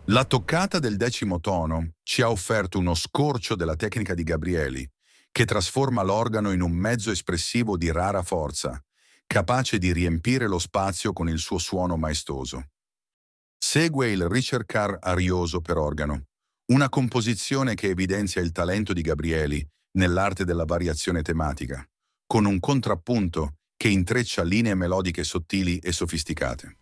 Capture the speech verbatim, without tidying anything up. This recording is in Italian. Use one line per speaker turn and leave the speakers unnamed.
La toccata del decimo tono ci ha offerto uno scorcio della tecnica di Gabrieli, che trasforma l'organo in un mezzo espressivo di rara forza, capace di riempire lo spazio con il suo suono maestoso. Segue il ricercar arioso per organo, una composizione che evidenzia il talento di Gabrieli nell'arte della variazione tematica, con un contrappunto che intreccia linee melodiche sottili e sofisticate.